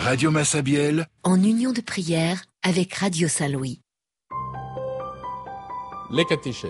Radio Massabielle, en union de prière avec Radio Saint-Louis. Les catéchèses.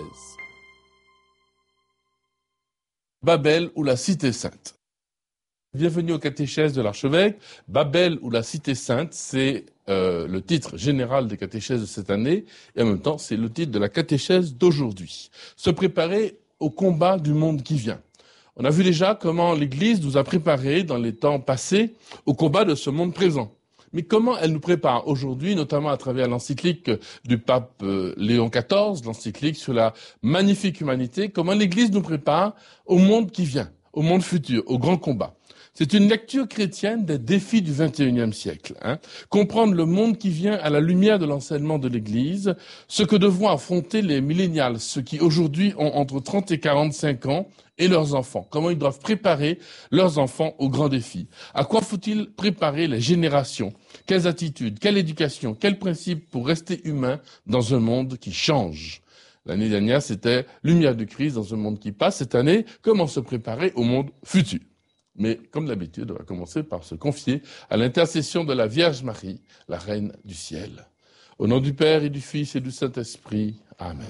Babel ou la Cité Sainte. Bienvenue aux catéchèses de l'archevêque. Babel ou la Cité Sainte, c'est le titre général des catéchèses de cette année, et en même temps, c'est le titre de la catéchèse d'aujourd'hui. Se préparer au combat du monde qui vient. On a vu déjà comment l'Église nous a préparés dans les temps passés au combat de ce monde présent. Mais comment elle nous prépare aujourd'hui, notamment à travers l'encyclique du pape Léon XIV, l'encyclique sur la magnifique humanité, comment l'Église nous prépare au monde qui vient, au monde futur, au grand combat. C'est une lecture chrétienne des défis du XXIe siècle. Comprendre le monde qui vient à la lumière de l'enseignement de l'Église, ce que devront affronter les millénials, ceux qui aujourd'hui ont entre 30 et 45 ans, et leurs enfants. Comment ils doivent préparer leurs enfants aux grands défis. À quoi faut-il préparer les générations? Quelles attitudes, quelle éducation, quels principes pour rester humain dans un monde qui change? L'année dernière, c'était lumière du Christ dans un monde qui passe. Cette année, comment se préparer au monde futur? Mais comme d'habitude, on va commencer par se confier à l'intercession de la Vierge Marie, la Reine du ciel. Au nom du Père et du Fils et du Saint-Esprit. Amen.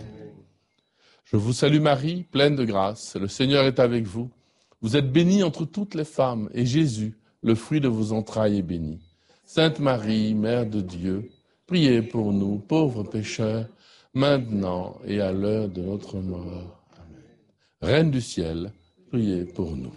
Je vous salue Marie, pleine de grâce, le Seigneur est avec vous. Vous êtes bénie entre toutes les femmes, et Jésus, le fruit de vos entrailles, est béni. Sainte Marie, Mère de Dieu, priez pour nous, pauvres pécheurs, maintenant et à l'heure de notre mort. Amen. Reine du ciel, priez pour nous.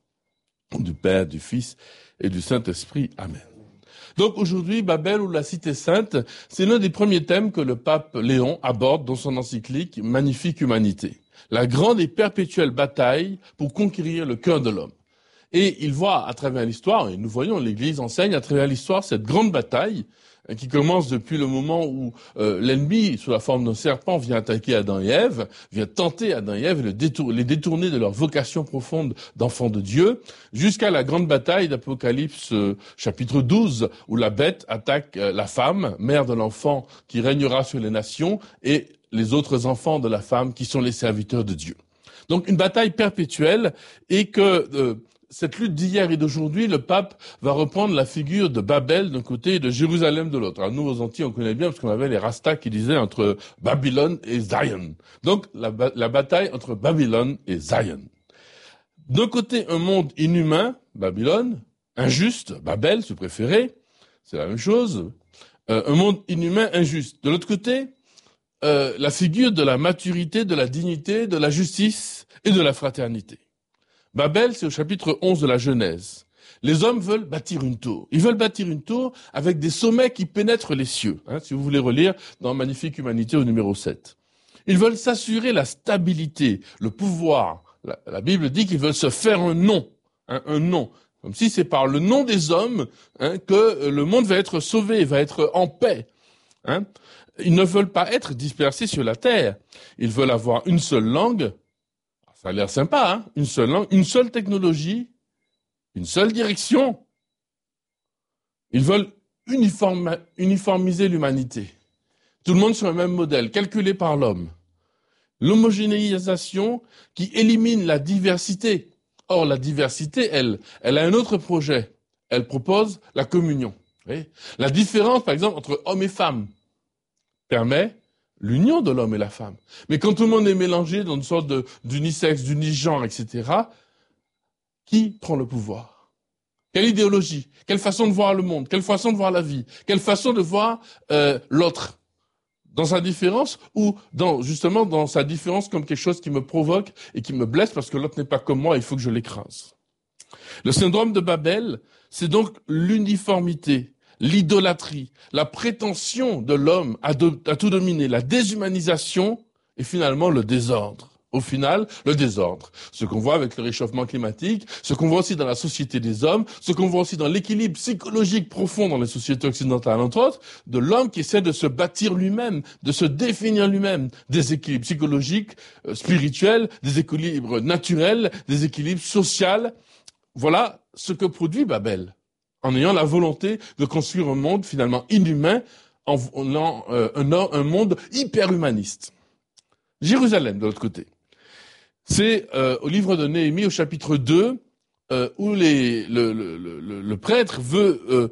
Du Père, du Fils et du Saint-Esprit. Amen. Donc aujourd'hui, Babel ou la Cité Sainte, c'est l'un des premiers thèmes que le pape Léon aborde dans son encyclique Magnifique humanité. La grande et perpétuelle bataille pour conquérir le cœur de l'homme. Et il voit à travers l'histoire, et nous voyons, l'Église enseigne à travers l'histoire cette grande bataille qui commence depuis le moment où l'ennemi, sous la forme d'un serpent, vient attaquer Adam et Ève, vient tenter Adam et Ève et les détourner de leur vocation profonde d'enfants de Dieu, jusqu'à la grande bataille d'Apocalypse chapitre 12, où la bête attaque la femme, mère de l'enfant qui régnera sur les nations, et les autres enfants de la femme qui sont les serviteurs de Dieu. Donc une bataille perpétuelle, et que cette lutte d'hier et d'aujourd'hui, le pape va reprendre la figure de Babel d'un côté et de Jérusalem de l'autre. Alors nous, aux Antilles, on connaît bien parce qu'on avait les Rastas qui disaient entre Babylone et Zion. Donc la bataille entre Babylone et Zion. D'un côté, un monde inhumain, Babylone, injuste, Babel, si vous préférez, c'est la même chose. Un monde inhumain, injuste. De l'autre côté, la figure de la maturité, de la dignité, de la justice et de la fraternité. Babel, c'est au chapitre 11 de la Genèse. Les hommes veulent bâtir une tour. Ils veulent bâtir une tour avec des sommets qui pénètrent les cieux. Si vous voulez relire dans Magnifique humanité au numéro 7. Ils veulent s'assurer la stabilité, le pouvoir. La Bible dit qu'ils veulent se faire un nom. Un nom. Comme si c'est par le nom des hommes que le monde va être sauvé, va être en paix. Ils ne veulent pas être dispersés sur la terre. Ils veulent avoir une seule langue. Ça a l'air sympa, une seule langue, une seule technologie, une seule direction. Ils veulent uniformiser l'humanité. Tout le monde sur le même modèle, calculé par l'homme. L'homogénéisation qui élimine la diversité. Or, la diversité, elle a un autre projet. Elle propose la communion. La différence, par exemple, entre hommes et femmes permet l'union de l'homme et la femme. Mais quand tout le monde est mélangé dans une sorte d'unisexe, d'unigenre, etc., qui prend le pouvoir? Quelle idéologie? Quelle façon de voir le monde? Quelle façon de voir la vie? Quelle façon de voir l'autre? Dans sa différence ou justement dans sa différence comme quelque chose qui me provoque et qui me blesse parce que l'autre n'est pas comme moi, il faut que je l'écrase. Le syndrome de Babel, c'est donc l'uniformité, l'idolâtrie, la prétention de l'homme à tout dominer, la déshumanisation et finalement le désordre. Au final, le désordre. Ce qu'on voit avec le réchauffement climatique, ce qu'on voit aussi dans la société des hommes, ce qu'on voit aussi dans l'équilibre psychologique profond dans les sociétés occidentales, entre autres, de l'homme qui essaie de se bâtir lui-même, de se définir lui-même, des équilibres psychologiques, spirituels, des équilibres naturels, des équilibres sociaux. Voilà ce que produit Babel, en ayant la volonté de construire un monde finalement inhumain, un monde hyper-humaniste. Jérusalem, de l'autre côté. C'est au livre de Néhémie, au chapitre 2, où le prêtre veut